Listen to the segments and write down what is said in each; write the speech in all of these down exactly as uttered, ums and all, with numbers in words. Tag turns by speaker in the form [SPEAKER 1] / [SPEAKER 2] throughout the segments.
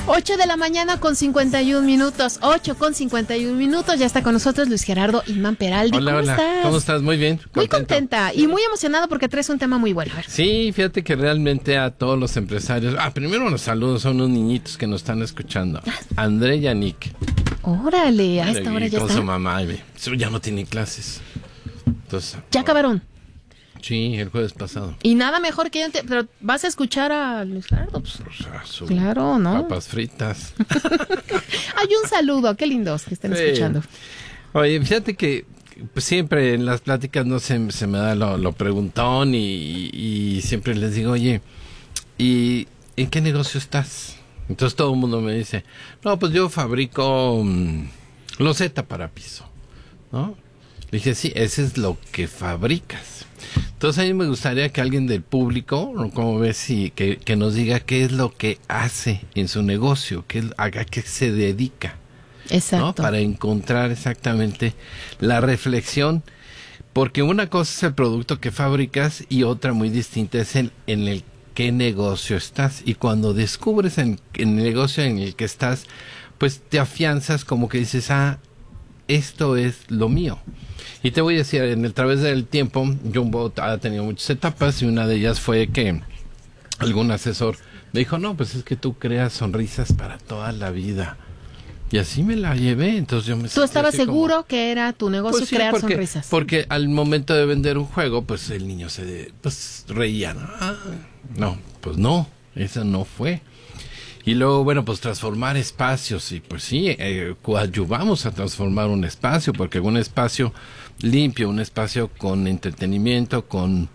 [SPEAKER 1] ocho de la mañana con cincuenta y un minutos. ocho con cincuenta y un minutos. Ya está con nosotros Luis Gerardo Imán Peraldi.
[SPEAKER 2] Hola,
[SPEAKER 1] ¿Cómo
[SPEAKER 2] hola.
[SPEAKER 1] estás?
[SPEAKER 2] ¿Cómo estás? Muy bien. Contento.
[SPEAKER 1] Muy contenta y muy emocionado porque traes un tema muy bueno. A ver.
[SPEAKER 2] Sí, fíjate que realmente a todos los empresarios. Ah, primero los saludos a unos niñitos que nos están escuchando. André y Anik.
[SPEAKER 1] Órale, a esta hora ya
[SPEAKER 2] con
[SPEAKER 1] está.
[SPEAKER 2] su mamá. Ya no tiene clases. Entonces,
[SPEAKER 1] ¿Ya acabaron?
[SPEAKER 2] Sí, el jueves pasado.
[SPEAKER 1] Y nada mejor que yo. Te... Pero vas a escuchar a Luis Gerardo. Pues,
[SPEAKER 2] o sea, su
[SPEAKER 1] claro, ¿no?
[SPEAKER 2] Papas fritas.
[SPEAKER 1] Hay un saludo. Qué lindos que estén sí. escuchando.
[SPEAKER 2] Oye, fíjate que pues, siempre en las pláticas no se, se me da lo, lo preguntón y, y siempre les digo, oye, ¿y en qué negocio estás? Entonces todo el mundo me dice, no, pues yo fabrico um, loseta para piso, ¿no? Le dije, sí, ese es lo que fabricas. Entonces a mí me gustaría que alguien del público, como ves, sí, que, que nos diga qué es lo que hace en su negocio, qué, a qué se dedica.
[SPEAKER 1] Exacto.
[SPEAKER 2] ¿No? Para encontrar exactamente la reflexión, porque una cosa es el producto que fabricas y otra muy distinta es el en el qué negocio estás. Y cuando descubres en, en el negocio en el que estás, pues te afianzas como que dices, ah, esto es lo mío. Y te voy a decir, en el través del tiempo, Jumbo ha tenido muchas etapas y una de ellas fue que algún asesor me dijo, no, pues es que tú creas sonrisas para toda la vida. Y así me la llevé, entonces yo me
[SPEAKER 1] ¿Tú estabas seguro
[SPEAKER 2] como,
[SPEAKER 1] que era tu negocio
[SPEAKER 2] pues sí,
[SPEAKER 1] crear
[SPEAKER 2] porque,
[SPEAKER 1] sonrisas?
[SPEAKER 2] Porque al momento de vender un juego, pues el niño se pues reía, ¿no? Ah, no, pues no, eso no fue. Y luego, bueno, pues transformar espacios, y pues sí, eh, coadyuvamos a transformar un espacio, porque un espacio limpio, un espacio con entretenimiento, con...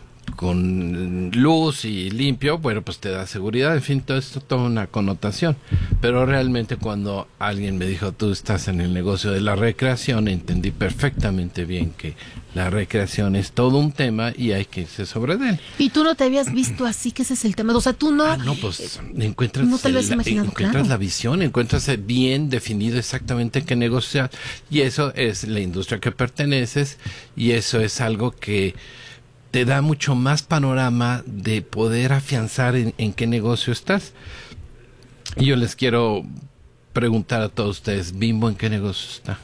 [SPEAKER 2] con luz y limpio, bueno, pues te da seguridad, en fin, todo esto toda una connotación, pero realmente cuando alguien me dijo, tú estás en el negocio de la recreación, entendí perfectamente bien que la recreación es todo un tema y hay que irse sobre él.
[SPEAKER 1] Y tú no te habías visto así, que ese es el tema, o sea, tú no...
[SPEAKER 2] Ah, no, pues encuentras,
[SPEAKER 1] no te lo has
[SPEAKER 2] el,
[SPEAKER 1] imaginado,
[SPEAKER 2] encuentras
[SPEAKER 1] claro.
[SPEAKER 2] la visión, encuentras bien definido exactamente qué negocio, y eso es la industria que perteneces, y eso es algo que te da mucho más panorama de poder afianzar en, en qué negocio estás. Y yo les quiero preguntar a todos ustedes, Bimbo, ¿en qué negocio está?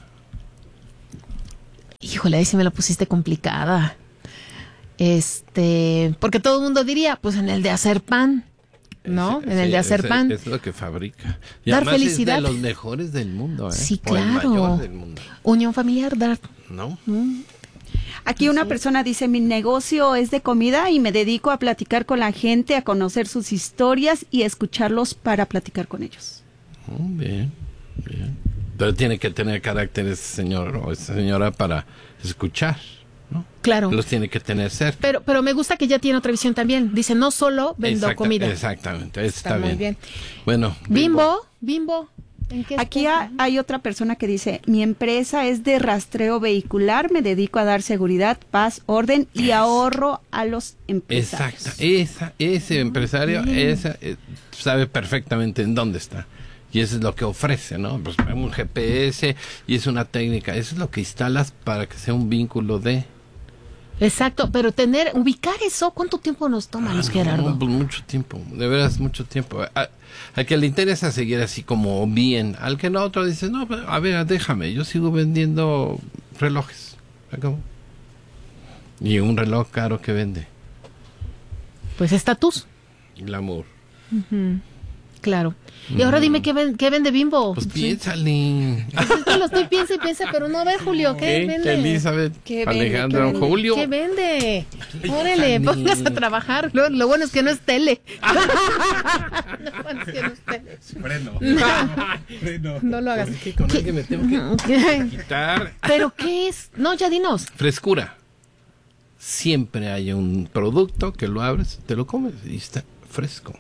[SPEAKER 1] Híjole, ahí sí me la pusiste complicada. Este, porque todo el mundo diría, pues en el de hacer pan, ¿no?
[SPEAKER 2] Es,
[SPEAKER 1] en el
[SPEAKER 2] sí,
[SPEAKER 1] de hacer
[SPEAKER 2] es,
[SPEAKER 1] pan.
[SPEAKER 2] Es lo que fabrica. Y
[SPEAKER 1] dar
[SPEAKER 2] además
[SPEAKER 1] felicidad.
[SPEAKER 2] Es de los mejores del mundo, ¿eh?
[SPEAKER 1] Sí,
[SPEAKER 2] o
[SPEAKER 1] claro.
[SPEAKER 2] el mayor del mundo.
[SPEAKER 1] Unión familiar, dar.
[SPEAKER 2] ¿No?
[SPEAKER 1] Mm.
[SPEAKER 3] Aquí una persona dice, mi negocio es de comida y me dedico a platicar con la gente, a conocer sus historias y a escucharlos para platicar con ellos.
[SPEAKER 2] Oh, bien, bien. Pero tiene que tener carácter ese señor o esa señora para escuchar, ¿no?
[SPEAKER 1] Claro.
[SPEAKER 2] Los tiene que tener cerca.
[SPEAKER 1] Pero, pero me gusta que ya tiene otra visión también. Dice, no solo vendo
[SPEAKER 2] Exacta,
[SPEAKER 1] comida.
[SPEAKER 2] Exactamente, está,
[SPEAKER 1] Está
[SPEAKER 2] bien.
[SPEAKER 1] muy bien.
[SPEAKER 2] Bueno.
[SPEAKER 1] Bimbo, Bimbo. ¿En qué
[SPEAKER 3] Aquí
[SPEAKER 1] está?
[SPEAKER 3] ha, hay otra persona que dice, mi empresa es de rastreo vehicular, me dedico a dar seguridad, paz, orden y ahorro a los empresarios.
[SPEAKER 2] Exacto, esa, ese empresario esa, eh, sabe perfectamente en dónde está. Y eso es lo que ofrece, ¿no? Pues un G P S y es una técnica. Eso es lo que instalas para que sea un vínculo de...
[SPEAKER 1] Exacto, pero tener, ubicar eso, ¿cuánto tiempo nos toma,
[SPEAKER 2] Ah,
[SPEAKER 1] Luis Gerardo?
[SPEAKER 2] No, pues mucho tiempo, de veras mucho tiempo. A, al que le interesa seguir así como bien, al que no, otro dice, no, a ver, déjame, yo sigo vendiendo relojes. ¿Acabó? Y un reloj caro que vende.
[SPEAKER 1] Pues estatus.
[SPEAKER 2] Glamour.
[SPEAKER 1] Uh-huh. Claro. Y ahora dime, ¿qué, ven, qué vende Bimbo?
[SPEAKER 2] Pues
[SPEAKER 1] sí.
[SPEAKER 2] piénsale.
[SPEAKER 1] Pues es que lo estoy piensa y piensa, pero no ve, Julio, ¿qué,
[SPEAKER 2] ¿Qué?
[SPEAKER 1] vende?
[SPEAKER 2] Elizabeth,
[SPEAKER 3] ¿Qué vende?
[SPEAKER 2] Alejandro,
[SPEAKER 3] ¿Qué vende?
[SPEAKER 2] Julio.
[SPEAKER 1] ¿Qué vende? Órale, póngase a trabajar. Lo, lo bueno es que no es tele. Lo bueno es que no es tele.
[SPEAKER 4] Freno.
[SPEAKER 1] No, no lo hagas.
[SPEAKER 2] Es que con
[SPEAKER 1] ¿Qué?
[SPEAKER 2] alguien me tengo que quitar.
[SPEAKER 1] ¿Pero qué es? No, ya dinos.
[SPEAKER 2] Frescura. Siempre hay un producto que lo abres, te lo comes y está fresco.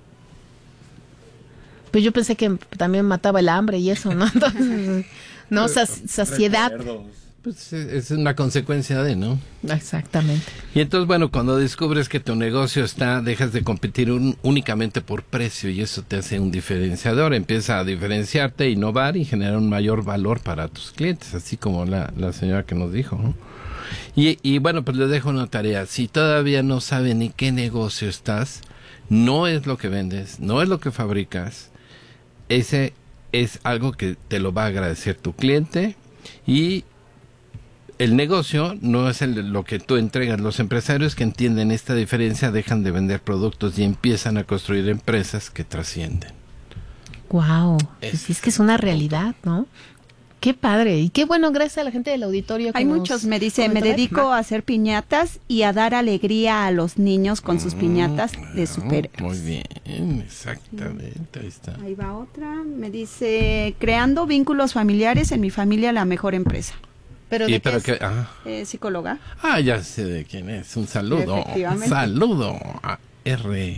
[SPEAKER 1] Pues yo pensé que también mataba el hambre y eso, ¿no? Entonces, no, sac- saciedad.
[SPEAKER 2] Pues es una consecuencia de, ¿no?
[SPEAKER 1] Exactamente.
[SPEAKER 2] Y entonces, bueno, cuando descubres que tu negocio está, dejas de competir un, únicamente por precio y eso te hace un diferenciador. Empieza a diferenciarte, innovar y generar un mayor valor para tus clientes, así como la, la señora que nos dijo, ¿no? Y, y bueno, pues les dejo una tarea. Si todavía no saben en qué negocio estás, no es lo que vendes, no es lo que fabricas, ese es algo que te lo va a agradecer tu cliente, y el negocio no es el, lo que tú entregas. Los empresarios que entienden esta diferencia dejan de vender productos y empiezan a construir empresas que trascienden.
[SPEAKER 1] Wow,
[SPEAKER 2] Es-
[SPEAKER 1] es, es que es una realidad, ¿no? Qué padre y qué bueno, gracias a la gente del auditorio. que
[SPEAKER 3] Hay
[SPEAKER 1] nos
[SPEAKER 3] muchos, me dice,
[SPEAKER 1] comentó.
[SPEAKER 3] me dedico a hacer piñatas y a dar alegría a los niños con sus piñatas de
[SPEAKER 2] Ah,
[SPEAKER 3] superhéroes.
[SPEAKER 2] Muy bien, exactamente, ahí está.
[SPEAKER 3] Ahí va otra, me dice, creando vínculos familiares en mi familia, la mejor empresa.
[SPEAKER 1] Pero
[SPEAKER 2] Y
[SPEAKER 1] de qué
[SPEAKER 2] pero
[SPEAKER 1] es?
[SPEAKER 2] que, ah,
[SPEAKER 3] Eh, psicóloga.
[SPEAKER 2] ah, ya sé de quién es. Un saludo.
[SPEAKER 3] Efectivamente.
[SPEAKER 2] Saludo a R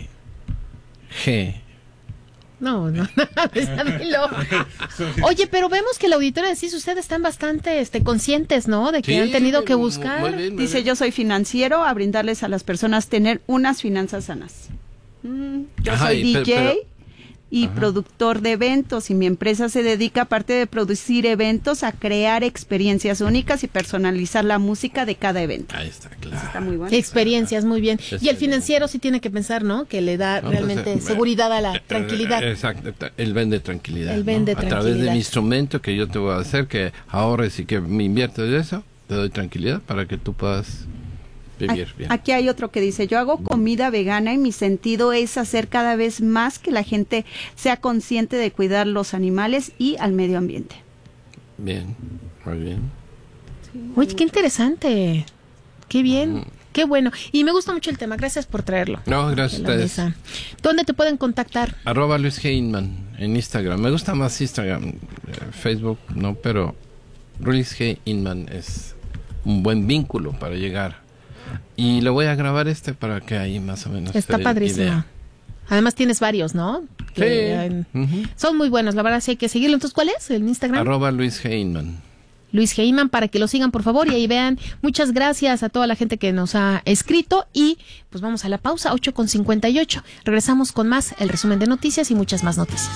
[SPEAKER 2] G.
[SPEAKER 1] No, no, no, dilo. Oye, pero vemos que el auditorio decís, ustedes están bastante este, conscientes, ¿no? De que han tenido que buscar.
[SPEAKER 2] Muy bien, muy
[SPEAKER 3] Dice,
[SPEAKER 2] bien.
[SPEAKER 3] yo soy financiero, a brindarles a las personas tener unas finanzas sanas. Mm, yo
[SPEAKER 2] Ajá,
[SPEAKER 3] soy
[SPEAKER 2] y pe-
[SPEAKER 3] D J
[SPEAKER 2] pero-
[SPEAKER 3] y
[SPEAKER 2] Ajá.
[SPEAKER 3] productor de eventos, y mi empresa se dedica, aparte de producir eventos, a crear experiencias únicas y personalizar la música de cada evento.
[SPEAKER 2] Ahí está, claro.
[SPEAKER 3] Está muy bueno.
[SPEAKER 1] Experiencias, muy bien.
[SPEAKER 2] Está
[SPEAKER 1] Y el
[SPEAKER 2] bien.
[SPEAKER 1] financiero sí tiene que pensar, ¿no? Que le da
[SPEAKER 2] No, pues,
[SPEAKER 1] realmente
[SPEAKER 2] eh,
[SPEAKER 1] seguridad a la
[SPEAKER 2] eh,
[SPEAKER 1] tranquilidad.
[SPEAKER 2] eh, Exacto, él vende tranquilidad.
[SPEAKER 1] Él vende
[SPEAKER 2] ¿no? A través de
[SPEAKER 1] tranquilidad.
[SPEAKER 2] mi instrumento que yo te voy a hacer, que ahorres y que me inviertes de eso, te doy tranquilidad para que tú puedas vivir bien.
[SPEAKER 3] Aquí hay otro que dice, yo hago comida vegana y mi sentido es hacer cada vez más que la gente sea consciente de cuidar los animales y al medio ambiente.
[SPEAKER 2] Bien, muy bien.
[SPEAKER 1] Oye, qué interesante. Qué bien. Qué bueno. Y me gusta mucho el tema. Gracias por traerlo.
[SPEAKER 2] No, gracias a
[SPEAKER 1] de la
[SPEAKER 2] ustedes.
[SPEAKER 1] mesa. ¿Dónde te pueden contactar?
[SPEAKER 2] Arroba Luis G. Inman en Instagram. Me gusta más Instagram, eh, Facebook, no, pero Luis G. Inman es un buen vínculo para llegar. Y lo voy a grabar este para que ahí más o menos
[SPEAKER 1] Está
[SPEAKER 2] se den
[SPEAKER 1] padrísimo.
[SPEAKER 2] idea.
[SPEAKER 1] Además tienes varios, ¿no?
[SPEAKER 2] Sí.
[SPEAKER 1] Que,
[SPEAKER 2] Ujú.
[SPEAKER 1] son muy buenos, la verdad sí hay que seguirlo. Entonces, ¿cuál es el Instagram?
[SPEAKER 2] Arroba Luis G. Inman.
[SPEAKER 1] Luis Heyman, para que lo sigan, por favor, y ahí vean. Muchas gracias a toda la gente que nos ha escrito. Y pues vamos a la pausa, ocho con cincuenta y ocho. Regresamos con más, el resumen de noticias y muchas más noticias.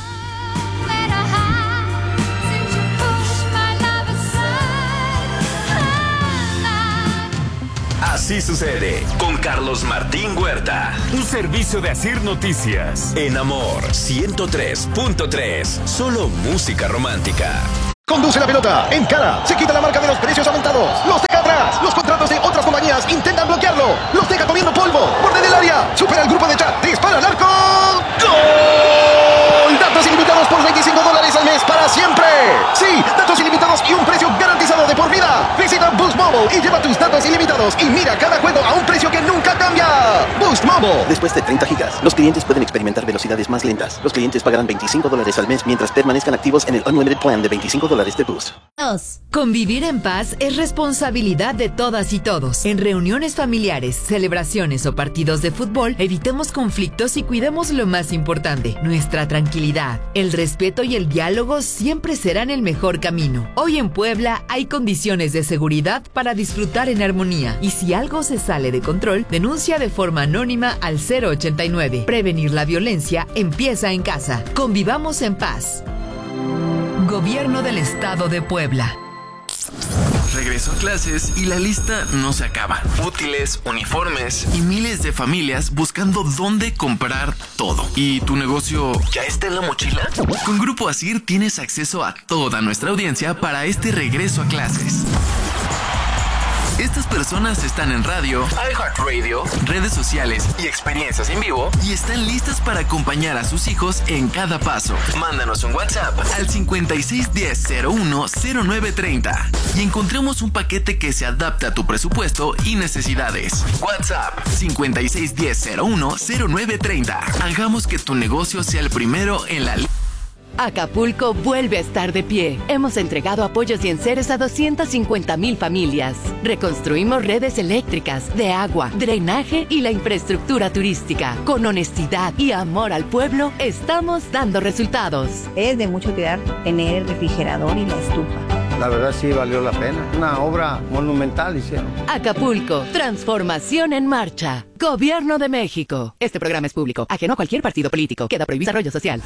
[SPEAKER 4] Así sucede con Carlos Martín Huerta.
[SPEAKER 5] Un servicio de Asir Noticias.
[SPEAKER 4] En Amor ciento tres punto tres. Solo música romántica.
[SPEAKER 6] Conduce la pelota, encara, se quita la marca de los precios aumentados, los deja atrás, los contratos de otras compañías intentan bloquearlo, los deja comiendo polvo, borde del área, supera el grupo de chat, dispara al arco, ¡gol! Datos ilimitados por veinticinco dólares al mes para siempre. Sí, datos ilimitados y un precio garantizado de por vida. Visita Boost Mobile y lleva tus datos ilimitados y mira cada juego a un precio que nunca cambia. Boost Mobile.
[SPEAKER 7] Después de treinta gigas, los clientes pueden experimentar velocidades más lentas. Los clientes pagarán veinticinco dólares al mes mientras permanezcan activos en el Unlimited Plan de veinticinco dólares de Boost.
[SPEAKER 8] Dos. Convivir en paz es responsabilidad de todas y todos. En reuniones familiares, celebraciones o partidos de fútbol, evitemos conflictos y cuidemos lo más importante, nuestra tranquilidad. El respeto y el diálogo siempre serán el mejor camino. Hoy en Puebla hay condiciones de seguridad para disfrutar en armonía. Y si algo se sale de control, denuncia de forma anónima al cero ochenta y nueve. Prevenir la violencia empieza en casa. Convivamos en paz. Gobierno del Estado de Puebla.
[SPEAKER 9] Regreso a clases y la lista no se acaba. Útiles, uniformes y miles de familias buscando dónde comprar todo. ¿Y tu negocio ya está en la mochila? Con Grupo Asir tienes acceso a toda nuestra audiencia para este regreso a clases. Estas personas están en radio, iHeartRadio, redes sociales y experiencias en vivo y están listas para acompañar a sus hijos en cada paso. Mándanos un WhatsApp al cincuenta y seis diez cero uno cero nueve treinta y encontremos un paquete que se adapte a tu presupuesto y necesidades. WhatsApp cincuenta y seis diez cero uno cero nueve treinta. Hagamos que tu negocio sea el primero en la lista.
[SPEAKER 10] Acapulco vuelve a estar de pie. Hemos entregado apoyos y enseres a doscientas cincuenta mil familias. Reconstruimos redes eléctricas, de agua, drenaje y la infraestructura turística. Con honestidad y amor al pueblo, estamos dando resultados.
[SPEAKER 11] Es de mucho cuidar tener el refrigerador y la estufa.
[SPEAKER 12] La verdad sí valió la pena. Una obra monumental hicieron.
[SPEAKER 10] Acapulco, transformación en marcha. Gobierno de México. Este programa es público, ajeno a cualquier partido político. Queda prohibido desarrollo social.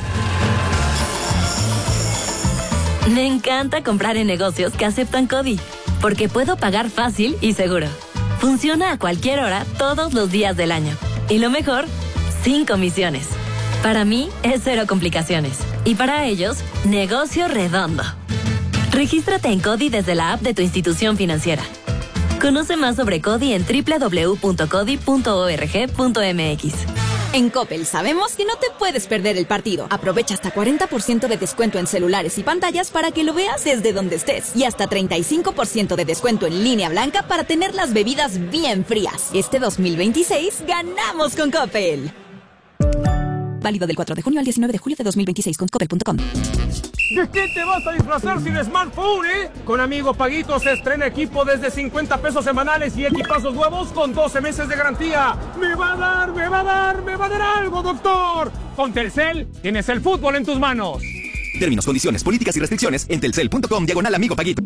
[SPEAKER 13] Me encanta comprar en negocios que aceptan CODI, porque puedo pagar fácil y seguro. Funciona a cualquier hora, todos los días del año. Y lo mejor, sin comisiones. Para mí es cero complicaciones. Y para ellos, negocio redondo. Regístrate en CODI desde la app de tu institución financiera. Conoce más sobre CODI en doble u doble u doble u punto codi punto org punto m x.
[SPEAKER 14] En Coppel sabemos que no te puedes perder el partido. Aprovecha hasta cuarenta por ciento de descuento en celulares y pantallas para que lo veas desde donde estés. Y hasta treinta y cinco por ciento de descuento en línea blanca para tener las bebidas bien frías. Este dos mil veintiséis ganamos con Coppel. Válido del cuatro de junio al diecinueve de julio de dos mil veintiséis con coppel punto com.
[SPEAKER 15] ¿De qué te vas a disfrazar sin smartphone, eh? Con Amigo Paguito se estrena equipo desde cincuenta pesos semanales y equipazos nuevos con doce meses de garantía. ¡Me va a dar, me va a dar, me va a dar algo, doctor! Con Telcel tienes el fútbol en tus manos.
[SPEAKER 16] Términos, condiciones, políticas y restricciones en telcel punto com diagonal Amigo Paguito.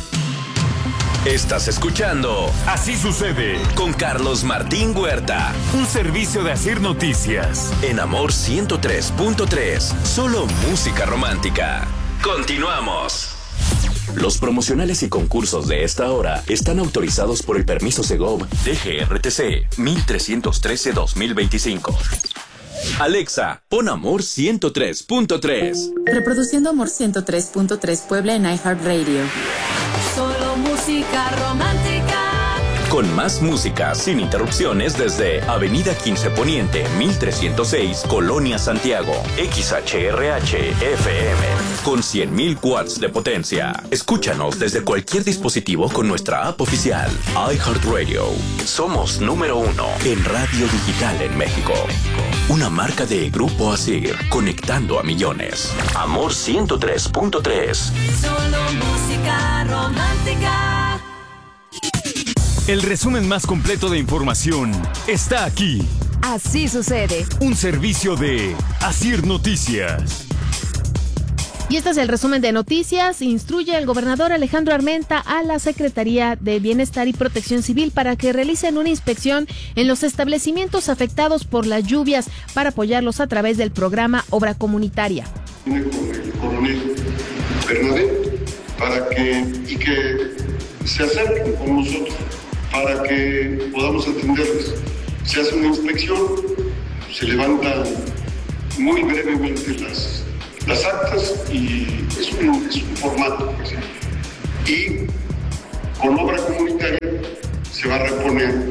[SPEAKER 4] Estás escuchando
[SPEAKER 5] Así Sucede
[SPEAKER 4] con Carlos Martín Huerta.
[SPEAKER 5] Un servicio de Asir Noticias.
[SPEAKER 4] En Amor ciento tres punto tres. Solo música romántica. Continuamos. Los promocionales y concursos de esta hora están autorizados por el permiso Segov D G R T C mil trescientos trece dos mil veinticinco. Alexa, pon Amor ciento tres punto tres.
[SPEAKER 17] Reproduciendo Amor ciento tres punto tres Puebla en iHeartRadio.
[SPEAKER 18] Solo música romántica.
[SPEAKER 4] Con más música sin interrupciones desde Avenida quince Poniente, mil trescientos seis, Colonia Santiago. X H R H F M. Con cien mil watts de potencia. Escúchanos desde cualquier dispositivo con nuestra app oficial. iHeartRadio. Somos número uno en radio digital en México. Una marca de Grupo Asir, conectando a millones. Amor ciento tres punto tres.
[SPEAKER 18] Solo música romántica.
[SPEAKER 5] El resumen más completo de información está aquí.
[SPEAKER 8] Así Sucede.
[SPEAKER 5] Un servicio de Asir Noticias.
[SPEAKER 1] Y este es el resumen de noticias. Instruye el gobernador Alejandro Armenta a la Secretaría de Bienestar y Protección Civil para que realicen una inspección en los establecimientos afectados por las lluvias para apoyarlos a través del programa Obra Comunitaria.
[SPEAKER 19] Con el coronel Bernabé para que, y que se acerquen con nosotros para que podamos atenderles. Se hace una inspección, se levantan muy brevemente las las actas y es un, es un formato, pues, y con obra comunitaria se va a reponer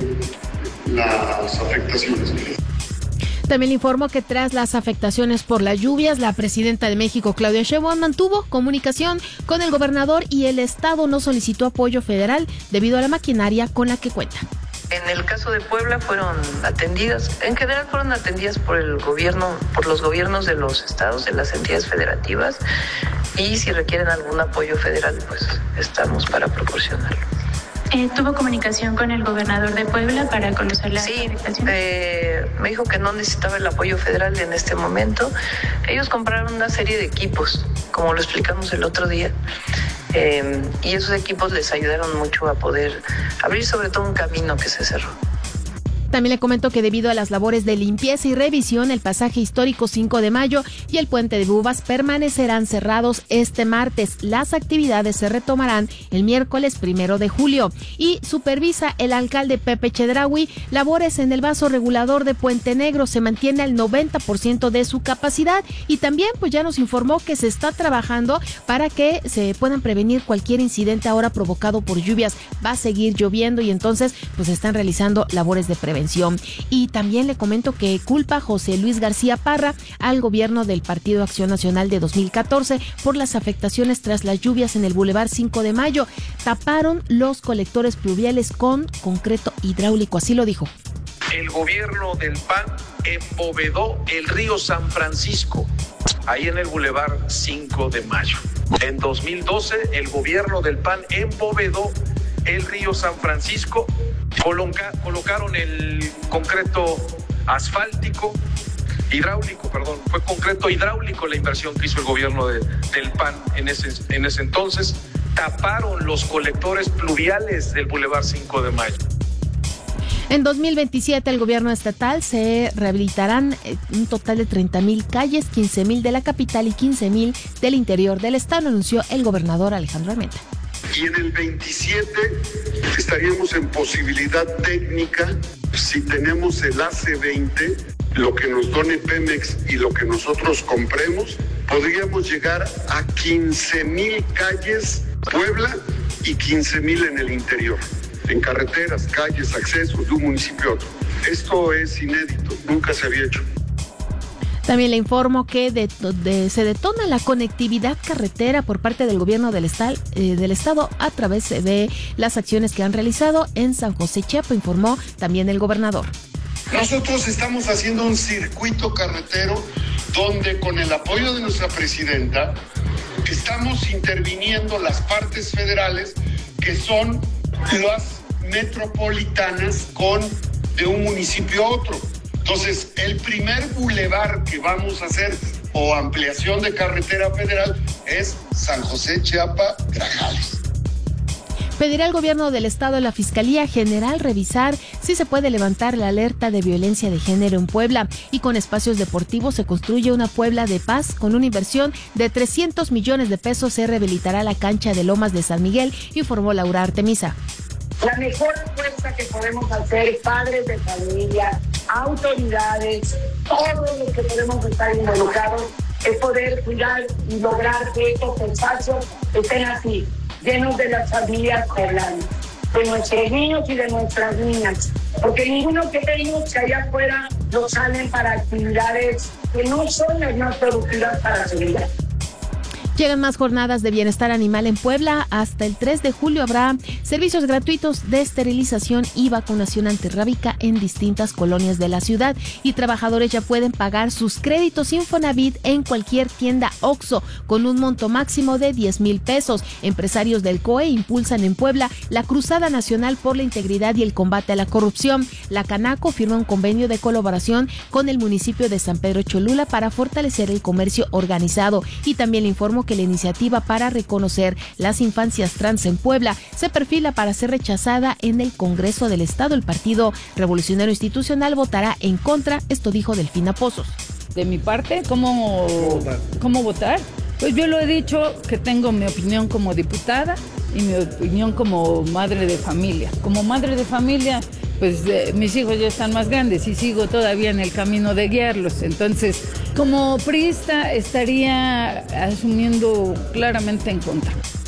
[SPEAKER 19] las afectaciones.
[SPEAKER 1] También informó que tras las afectaciones por las lluvias, la presidenta de México, Claudia Sheinbaum, mantuvo comunicación con el gobernador y el estado no solicitó apoyo federal debido a la maquinaria con la que cuenta.
[SPEAKER 20] En el caso de Puebla fueron atendidas, en general fueron atendidas por el gobierno, por los gobiernos de los estados, de las entidades federativas, y si requieren algún apoyo federal, pues estamos para proporcionarlo.
[SPEAKER 21] Eh, ¿Tuvo comunicación con el gobernador de Puebla para conocer la
[SPEAKER 20] Sí, eh, me dijo que no necesitaba el apoyo federal en este momento. Ellos compraron una serie de equipos, como lo explicamos el otro día. Eh, y esos equipos les ayudaron mucho a poder abrir sobre todo un camino que se cerró.
[SPEAKER 1] También le comento que debido a las labores de limpieza y revisión, el pasaje histórico cinco de mayo y el puente de Bubas permanecerán cerrados este martes. Las actividades se retomarán el miércoles primero de julio. Y supervisa el alcalde Pepe Chedraui labores en el vaso regulador de Puente Negro. Se mantiene al noventa por ciento de su capacidad y también pues ya nos informó que se está trabajando para que se puedan prevenir cualquier incidente ahora provocado por lluvias. Va a seguir lloviendo y entonces pues están realizando labores de prevención. Y también le comento que culpa José Luis García Parra al gobierno del Partido Acción Nacional de dos mil catorce por las afectaciones tras las lluvias en el Boulevard cinco de mayo. Taparon los colectores pluviales con concreto hidráulico, así lo dijo.
[SPEAKER 22] El gobierno del P A N embovedó el río San Francisco, ahí en el Boulevard cinco de mayo. En dos mil doce, el gobierno del P A N embovedó el río San Francisco, coloca, colocaron el concreto asfáltico, hidráulico, perdón, fue concreto hidráulico la inversión que hizo el gobierno de, del P A N en ese, en ese entonces, taparon los colectores pluviales del Boulevard cinco de mayo.
[SPEAKER 1] En dos mil veintisiete, el gobierno estatal se rehabilitarán un total de treinta mil calles, quince mil de la capital y quince mil del interior del estado, anunció el gobernador Alejandro Armenta.
[SPEAKER 19] Y en el veintisiete estaríamos en posibilidad técnica, si tenemos el A C veinte, lo que nos done Pemex y lo que nosotros compremos, podríamos llegar a quince mil calles Puebla y quince mil en el interior, en carreteras, calles, accesos de un municipio a otro. Esto es inédito, nunca se había hecho.
[SPEAKER 1] También le informo que de, de, se detona la conectividad carretera por parte del gobierno del, estal, eh, del estado a través de las acciones que han realizado en San José Chiapa, informó también el gobernador.
[SPEAKER 19] Nosotros estamos haciendo un circuito carretero donde con el apoyo de nuestra presidenta estamos interviniendo las partes federales que son las metropolitanas con de un municipio a otro. Entonces, el primer bulevar que vamos a hacer o ampliación de carretera federal es San José Chiapa Grajales.
[SPEAKER 1] Pedirá al gobierno del estado y la Fiscalía General revisar si se puede levantar la alerta de violencia de género en Puebla. Y con espacios deportivos se construye una Puebla de paz. Con una inversión de trescientos millones de pesos se rehabilitará la cancha de Lomas de San Miguel, informó Laura Artemisa.
[SPEAKER 2] La mejor apuesta que podemos hacer, padres de familia, autoridades, todos los que podemos estar involucrados, es poder cuidar y lograr que estos espacios estén así, llenos de las familias poblanas, de nuestros niños y de nuestras niñas, porque ninguno que tenemos que allá afuera lo salen para actividades que no son las más productivas para su vida.
[SPEAKER 1] Llegan más jornadas de bienestar animal en Puebla. Hasta el tres de julio habrá servicios gratuitos de esterilización y vacunación antirrábica en distintas colonias de la ciudad. Y trabajadores ya pueden pagar sus créditos Infonavit en cualquier tienda OXXO con un monto máximo de diez mil pesos. Empresarios del C O E impulsan en Puebla la Cruzada Nacional por la Integridad y el Combate a la Corrupción. La Canaco firma un convenio de colaboración con el municipio de San Pedro Cholula para fortalecer el comercio organizado. Y también le informo que la iniciativa para reconocer las infancias trans en Puebla se perfila para ser rechazada en el Congreso del Estado. El Partido Revolucionario Institucional votará en contra. Esto dijo Delfina Pozos.
[SPEAKER 3] De mi parte, ¿cómo, ¿cómo votar? Pues yo lo he dicho que tengo mi opinión como diputada y mi opinión como madre de familia. Como madre de familia, pues eh, mis hijos ya están más grandes y sigo todavía en el camino de guiarlos. Entonces, como priista estaría asumiendo claramente en contra.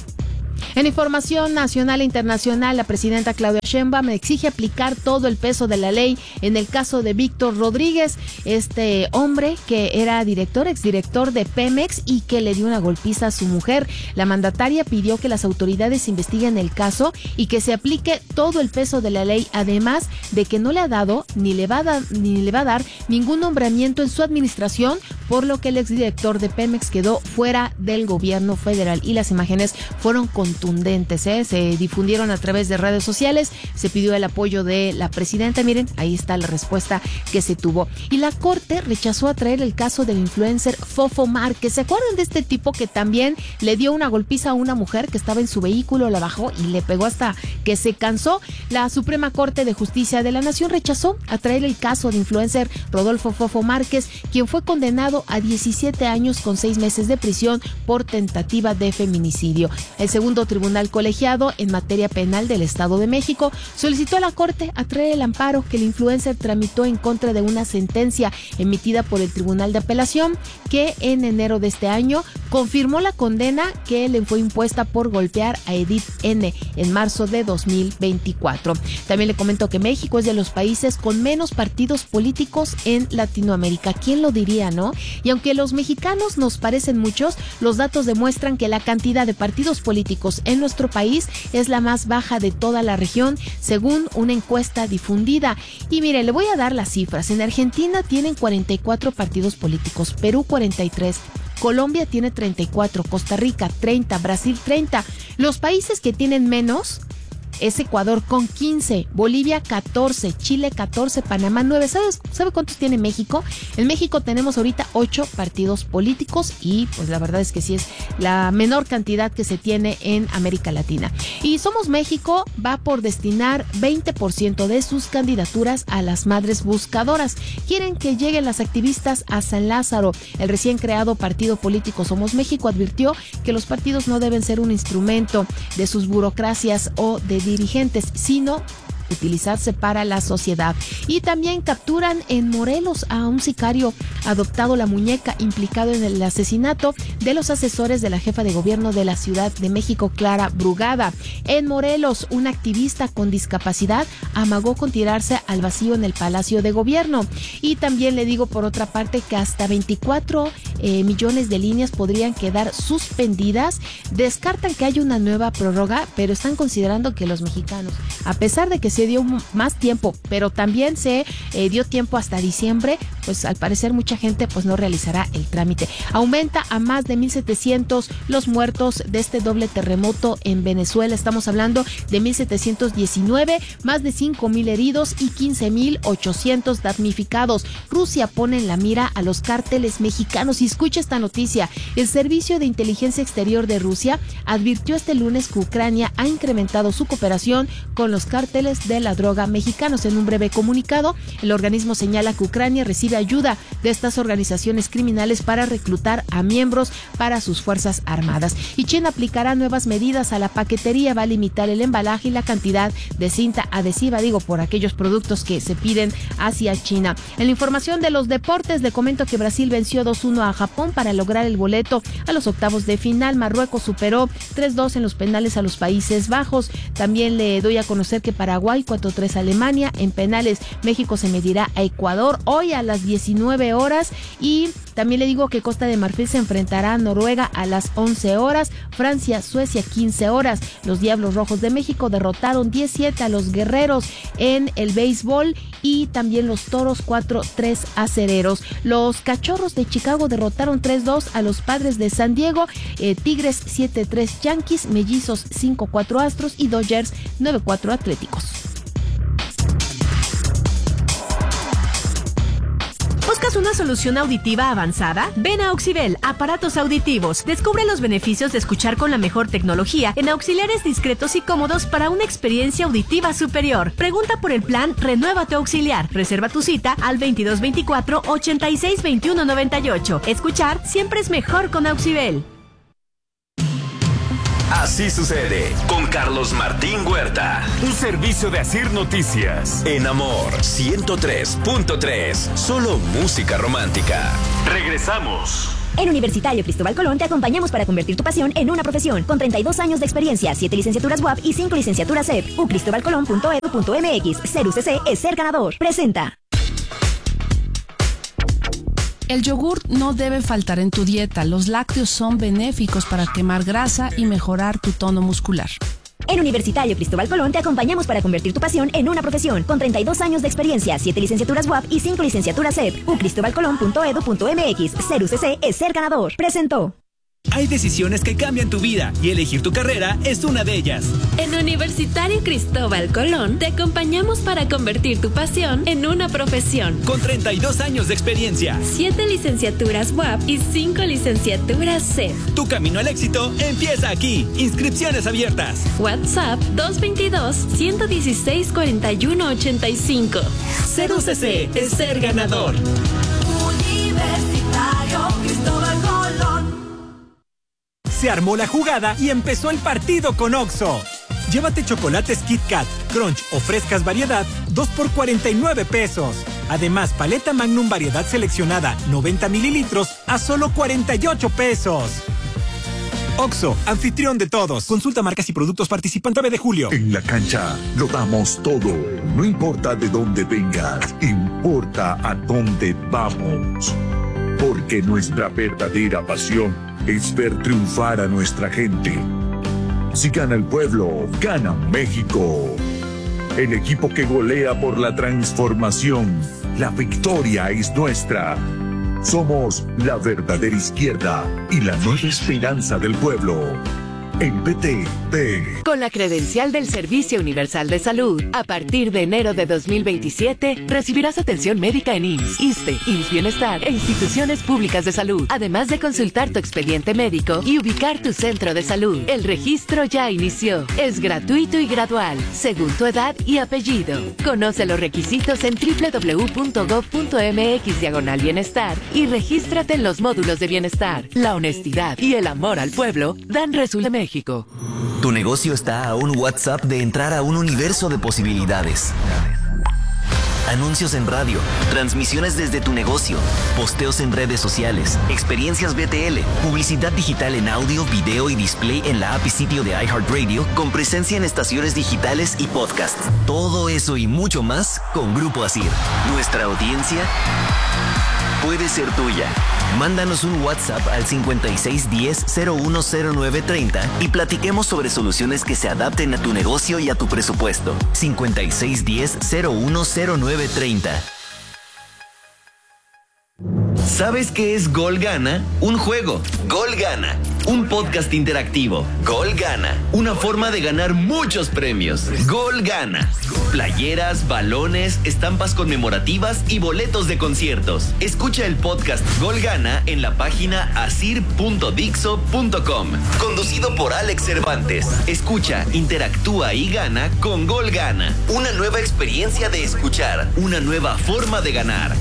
[SPEAKER 1] En información nacional e internacional, la presidenta Claudia Sheinbaum exige aplicar todo el peso de la ley en el caso de Víctor Rodríguez, este hombre que era director, exdirector de Pemex y que le dio una golpiza a su mujer. La mandataria pidió que las autoridades investiguen el caso y que se aplique todo el peso de la ley, además de que no le ha dado ni le va a dar, ni le va a dar ningún nombramiento en su administración, por lo que el exdirector de Pemex quedó fuera del gobierno federal. Y las imágenes fueron contundentes. ¿eh? Se difundieron a través de redes sociales, se pidió el apoyo de la presidenta. Miren, ahí está la respuesta que se tuvo. Y la Corte rechazó atraer el caso del influencer Fofo Márquez. ¿Se acuerdan de este tipo que también le dio una golpiza a una mujer que estaba en su vehículo, la bajó y le pegó hasta que se cansó? La Suprema Corte de Justicia de la Nación rechazó atraer el caso de influencer Rodolfo Fofo Márquez, quien fue condenado a diecisiete años con seis meses de prisión por tentativa de feminicidio. El segundo Tribunal Colegiado en materia penal del Estado de México solicitó a la Corte atraer el amparo que el influencer tramitó en contra de una sentencia emitida por el Tribunal de Apelación, que en enero de este año confirmó la condena que le fue impuesta por golpear a Edith N. en marzo de dos mil veinticuatro. También le comento que México es de los países con menos partidos políticos en Latinoamérica. ¿Quién lo diría, no? Y aunque los mexicanos nos parecen muchos, los datos demuestran que la cantidad de partidos políticos en nuestro país es la más baja de toda la región, según una encuesta difundida. Y mire, le voy a dar las cifras. En Argentina tienen cuarenta y cuatro partidos políticos, Perú cuarenta y tres, Colombia tiene treinta y cuatro, Costa Rica treinta, Brasil treinta. Los países que tienen menos es Ecuador con quince, Bolivia catorce, Chile catorce, Panamá nueve. ¿Sabes, ¿Sabe cuántos tiene México? En México tenemos ahorita ocho partidos políticos y pues la verdad es que sí es la menor cantidad que se tiene en América Latina. Y Somos México va por destinar veinte por ciento de sus candidaturas a las madres buscadoras. Quieren que lleguen las activistas a San Lázaro. El recién creado partido político Somos México advirtió que los partidos no deben ser un instrumento de sus burocracias o de dirigentes, sino utilizarse para la sociedad. Y también capturan en Morelos a un sicario adoptado La Muñeca, implicado en el asesinato de los asesores de la jefa de gobierno de la Ciudad de México, Clara Brugada. En Morelos, un activista con discapacidad amagó con tirarse al vacío en el Palacio de Gobierno. Y también le digo por otra parte que hasta veinticuatro eh, millones de líneas podrían quedar suspendidas. Descartan que haya una nueva prórroga, pero están considerando que los mexicanos, a pesar de que se dio más tiempo, pero también se eh, dio tiempo hasta diciembre, pues al parecer mucha gente pues no realizará el trámite. Aumenta a más de mil setecientos los muertos de este doble terremoto en Venezuela. Estamos hablando de mil setecientos diecinueve, más de cinco mil heridos y quince mil ochocientos damnificados. Rusia pone en la mira a los cárteles mexicanos. Y escucha esta noticia: el Servicio de Inteligencia Exterior de Rusia advirtió este lunes que Ucrania ha incrementado su cooperación con los cárteles de la droga mexicanos. En un breve comunicado, el organismo señala que Ucrania recibe ayuda de estas organizaciones criminales para reclutar a miembros para sus fuerzas armadas. Y China aplicará nuevas medidas a la paquetería, va a limitar el embalaje y la cantidad de cinta adhesiva, digo, por aquellos productos que se piden hacia China. En la información de los deportes, le comento que Brasil venció dos uno a Japón para lograr el boleto a los octavos de final. Marruecos superó tres dos en los penales a los Países Bajos. También le doy a conocer que Paraguay cuatro tres a Alemania. En penales, México se medirá a Ecuador hoy a las diecinueve horas. Y también le digo que Costa de Marfil se enfrentará a Noruega a las once horas. Francia, Suecia, quince horas. Los Diablos Rojos de México derrotaron diecisiete a los Guerreros en el béisbol. Y también los Toros cuatro tres a Cereros. Los Cachorros de Chicago derrotaron tres dos a los Padres de San Diego. Eh, Tigres siete tres Yankees, Mellizos cinco cuatro Astros y Dodgers nueve cuatro Atléticos.
[SPEAKER 6] ¿Buscas una solución auditiva avanzada? Ven a Auxibel, aparatos auditivos. Descubre los beneficios de escuchar con la mejor tecnología en auxiliares discretos y cómodos para una experiencia auditiva superior. Pregunta por el plan Renueva tu Auxiliar. Reserva tu cita al veintidós veinticuatro, ochenta y seis, veintiuno noventa y ocho. Escuchar siempre es mejor con Auxibel.
[SPEAKER 4] Así sucede con Carlos Martín Huerta.
[SPEAKER 5] Un servicio de Asir Noticias.
[SPEAKER 4] En Amor ciento tres punto tres. Solo música romántica. Regresamos.
[SPEAKER 7] En Universitario Cristóbal Colón te acompañamos para convertir tu pasión en una profesión. Con treinta y dos años de experiencia, siete licenciaturas U A P y cinco licenciaturas C E P. u cristobal colón punto e d u punto m x. Ser U C C es ser ganador. Presenta.
[SPEAKER 23] El yogurt no debe faltar en tu dieta. Los lácteos son benéficos para quemar grasa y mejorar tu tono muscular.
[SPEAKER 7] En Universitario Cristóbal Colón te acompañamos para convertir tu pasión en una profesión. Con treinta y dos años de experiencia, siete licenciaturas U A P y cinco licenciaturas C E P. u cristobal colón punto e d u punto m x. Ser U C C es ser ganador. Presentó.
[SPEAKER 24] Hay decisiones que cambian tu vida y elegir tu carrera es una de ellas.
[SPEAKER 25] En Universitario Cristóbal Colón te acompañamos para convertir tu pasión en una profesión.
[SPEAKER 24] Con treinta y dos años de experiencia,
[SPEAKER 25] siete licenciaturas U A P y cinco licenciaturas C E P.
[SPEAKER 24] Tu camino al éxito empieza aquí. Inscripciones abiertas.
[SPEAKER 25] WhatsApp dos veintidós, ciento dieciséis, cuarenta y uno ochenta y cinco.
[SPEAKER 24] Ser U C C es ser ganador.
[SPEAKER 18] Universitario Cristóbal Colón.
[SPEAKER 26] Se armó la jugada y empezó el partido con Oxxo. Llévate chocolates Kit Kat, Crunch o frescas variedad, dos por cuarenta y nueve pesos. Además, paleta Magnum variedad seleccionada, noventa mililitros, a solo cuarenta y ocho pesos. Oxxo, anfitrión de todos. Consulta marcas y productos participantes nueve de julio.
[SPEAKER 27] En la cancha lo damos todo. No importa de dónde vengas, importa a dónde vamos. Porque nuestra verdadera pasión es ver triunfar a nuestra gente. Si gana el pueblo, gana México. El equipo que golea por la transformación. La victoria es nuestra. Somos la verdadera izquierda y la nueva esperanza del pueblo. El P T P.
[SPEAKER 10] Con la credencial del Servicio Universal de Salud, a partir de enero de dos mil veintisiete, recibirás atención médica en I M S S, ISSSTE, I M S S Bienestar e instituciones públicas de salud, además de consultar tu expediente médico y ubicar tu centro de salud. El registro ya inició. Es gratuito y gradual, según tu edad y apellido. Conoce los requisitos en doble u doble u doble u punto gob punto m x diagonal bienestar y regístrate en los módulos de bienestar. La honestidad y el amor al pueblo dan resultado. México.
[SPEAKER 9] Tu negocio está a un WhatsApp de entrar a un universo de posibilidades. Anuncios en radio, transmisiones desde tu negocio, posteos en redes sociales, experiencias B T L, publicidad digital en audio, video y display en la app y sitio de iHeartRadio, con presencia en estaciones digitales y podcasts. Todo eso y mucho más con Grupo Asir. Nuestra audiencia puede ser tuya. Mándanos un WhatsApp al cincuenta y seis diez cero uno cero nueve treinta y platiquemos sobre soluciones que se adapten a tu negocio y a tu presupuesto. cincuenta y seis diez cero uno cero nueve treinta. ¿Sabes qué es Gol Gana? Un juego. Gol Gana. Un podcast interactivo. Gol Gana. Una forma de ganar muchos premios. Gol Gana. Playeras, balones, estampas conmemorativas y boletos de conciertos. Escucha el podcast Gol Gana en la página asir punto dixo punto com. Conducido por Alex Cervantes. Escucha, interactúa y gana con Gol Gana. Una nueva experiencia de escuchar. Una nueva forma de ganar.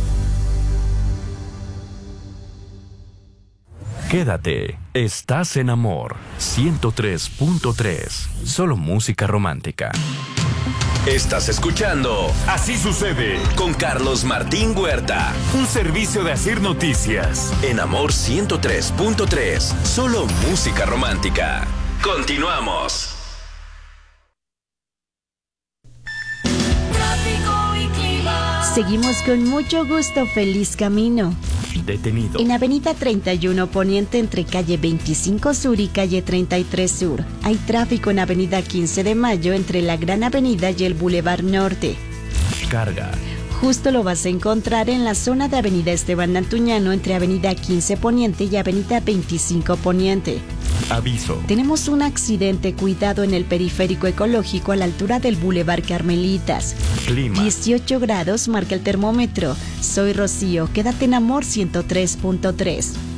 [SPEAKER 5] Quédate, estás en Amor ciento tres punto tres, solo música romántica.
[SPEAKER 4] Estás escuchando
[SPEAKER 5] Así sucede
[SPEAKER 4] con Carlos Martín Huerta,
[SPEAKER 5] un servicio de Asir Noticias.
[SPEAKER 4] En Amor ciento tres punto tres, solo música romántica. Continuamos.
[SPEAKER 11] Seguimos con mucho gusto. Feliz camino.
[SPEAKER 5] Detenido.
[SPEAKER 11] En Avenida treinta y uno Poniente entre calle veinticinco Sur y calle treinta y tres Sur. Hay tráfico en Avenida quince de Mayo entre la Gran Avenida y el Boulevard Norte.
[SPEAKER 5] Carga.
[SPEAKER 11] Justo lo vas a encontrar en la zona de Avenida Esteban Antuñano entre Avenida quince Poniente y Avenida veinticinco Poniente.
[SPEAKER 5] Aviso.
[SPEAKER 11] Tenemos un accidente. Cuidado en el periférico ecológico a la altura del Boulevard Carmelitas.
[SPEAKER 5] Clima.
[SPEAKER 11] dieciocho grados marca el termómetro. Soy Rocío. Quédate en Amor ciento tres punto tres.